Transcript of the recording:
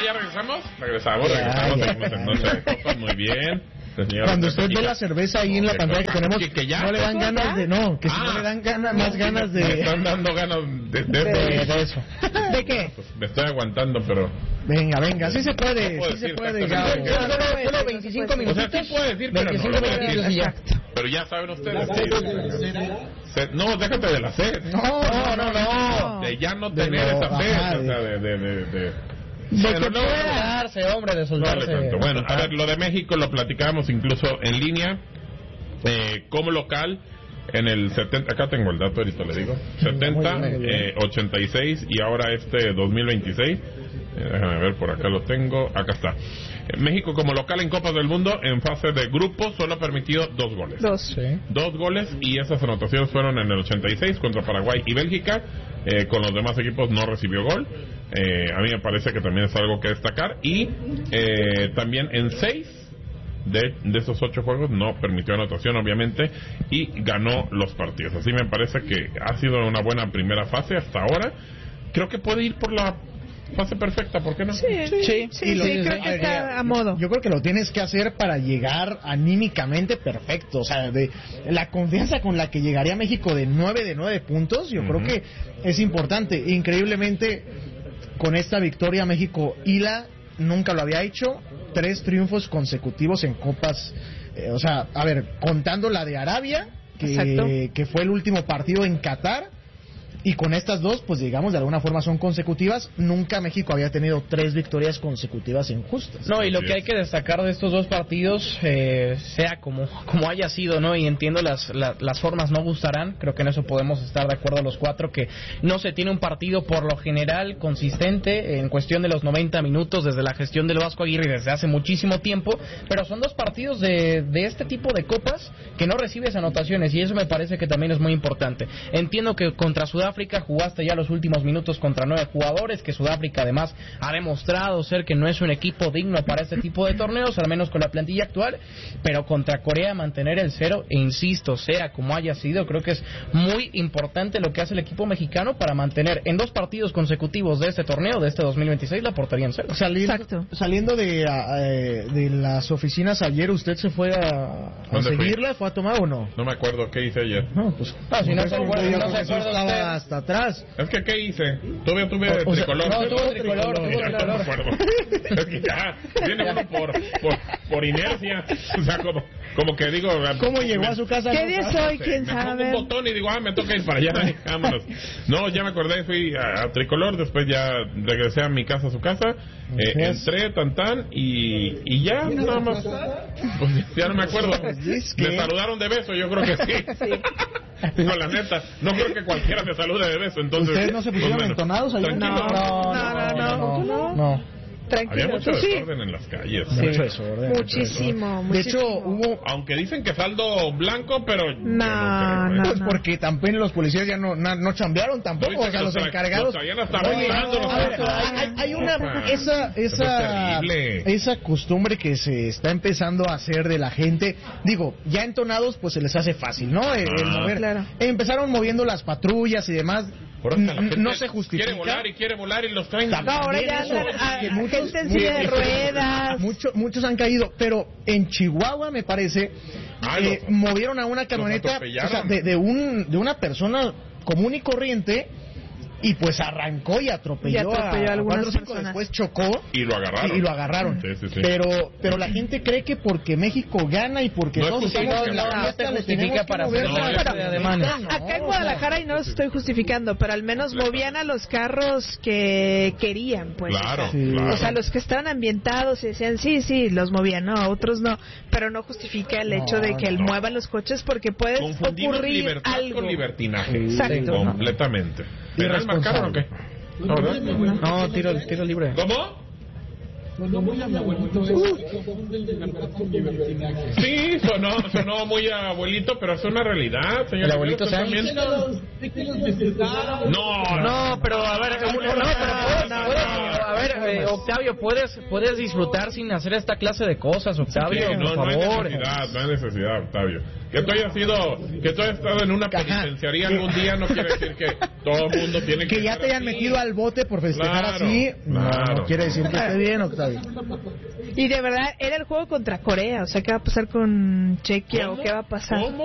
¿ya regresamos? Regresamos, seguimos en Noche de Copas, muy bien. Señora, cuando usted ve la cerveza ahí en la pantalla que tenemos, que ya, no le dan ganas de, no, que si no le dan ganas, más ganas de... Me están dando ganas de eso. ¿De qué? Pues me estoy aguantando, pero... Venga, sí se puede, sí se puede, Gabo. Solo 25 minutos. O sea, sí puede decir, pero no lo voy a decir. Pero ya saben ustedes que... No, déjate de la sed. No. De ya no tener esa sed, o sea, De que puede darse, hombre, de soltarse. Bueno, a ver, lo de México lo platicábamos incluso en línea, como local, en el 70, acá tengo el dato, ahorita le digo, 70, 86 y ahora 2026, déjame ver, por acá lo tengo, acá está. México como local en Copas del Mundo en fase de grupo solo ha permitido 2 goles. 2 goles, y esas anotaciones fueron en el 86 contra Paraguay y Bélgica. Con los demás equipos no recibió gol. A mí me parece que también es algo que destacar. Y también en 6 de esos 8 juegos no permitió anotación, obviamente, y ganó los partidos. Así me parece que ha sido una buena primera fase hasta ahora. Creo que puede ir por la fase perfecta, ¿por qué no? Sí, creo que está a modo. Yo creo que lo tienes que hacer para llegar anímicamente perfecto, o sea, de la confianza con la que llegaría México de 9 puntos, yo creo que es importante. Increíblemente, con esta victoria México nunca lo había hecho, 3 triunfos consecutivos en copas, o sea, a ver, contando la de Arabia, que fue el último partido en Qatar. Y con estas 2, pues digamos, de alguna forma son consecutivas. Nunca México había tenido 3 victorias consecutivas injustas. No, y lo que hay que destacar de estos 2 partidos, sea como haya sido, ¿no? Y entiendo las formas no gustarán, creo que en eso podemos estar de acuerdo los 4, que no se tiene un partido por lo general consistente en cuestión de los 90 minutos desde la gestión del Vasco Aguirre desde hace muchísimo tiempo, pero son 2 partidos de este tipo de copas que no recibes anotaciones, y eso me parece que también es muy importante. Entiendo que contra Sudáfrica jugaste ya los últimos minutos contra 9 jugadores, que Sudáfrica además ha demostrado ser que no es un equipo digno para este tipo de torneos, al menos con la plantilla actual, pero contra Corea mantener el 0, e insisto, sea como haya sido, creo que es muy importante lo que hace el equipo mexicano para mantener en 2 partidos consecutivos de este torneo, de este 2026, la portería en 0. Saliendo de las oficinas ayer, ¿usted se fue a seguirla? ¿Fue a tomar o no? No me acuerdo qué hice ayer. No, pues... si no se acuerda hasta atrás. Es que ¿qué hice? Tuve tricolor. No, tuvo tricolor. No me acuerdo. Es que ya viene uno por inercia. O sea, como que digo... ¿Cómo llegó a su casa? ¿Qué día es hoy? ¿Quién sabe? Me pongo un botón y digo, me toca ir para allá. Vámonos. No, ya me acordé, fui a tricolor, después ya regresé a mi casa, a su casa. Entré, tan, y ya, nada más. Pues ya no me acuerdo. Me saludaron de beso, yo creo que sí. No, la neta, no creo que cualquiera me salude de beso, entonces... ¿Ustedes no se pusieron entonados ayer? No. Había mucho desorden en las calles. Mucho desorden. Muchísimo. De hecho, hubo... Aunque dicen que saldo blanco, pero... No. Pues porque también los policías ya no chambearon tampoco, o sea, los encargados... Hay una... Esa costumbre que se está empezando a hacer de la gente, digo, ya entonados, pues se les hace fácil, ¿no? El mover. Claro. Empezaron moviendo las patrullas y demás... No se justifica. Quiere volar y los traen. No, ahora ya gente en silla de ruedas. Muchos han caído, pero en Chihuahua me parece movieron a una camioneta, o sea, de una persona común y corriente, y pues arrancó y atropelló a 4 o 5, después chocó y lo agarraron. Sí. Pero la gente cree que porque México gana y porque todos estamos en la fiesta les justifica para hacer acá en Guadalajara, y no los estoy justificando, pero al menos movían a los carros que querían, pues. Claro. O sea, los que estaban ambientados y decían sí, los movían, no, otros no, pero no justifica el hecho de que él mueva los coches, porque puede ocurrir libertad algo con libertinaje. Exacto. Completamente. ¿Pero marcaron o qué? No, tiro libre. ¿Cómo? Sí, sonó muy abuelito, pero es una realidad, señor. El abuelito también. No, pero a ver, Octavio, puedes disfrutar sin hacer esta clase de cosas, Octavio, Sí, por no hay favor. necesidad, Octavio. Que tú hayas estado en una penitenciaría algún día no quiere decir que todo el mundo tiene que ya te hayan metido al bote por festejar así, no quiere decir que esté bien, Octavio. Y de verdad, era el juego contra Corea, o sea, ¿qué va a pasar con Chequia o qué va a pasar?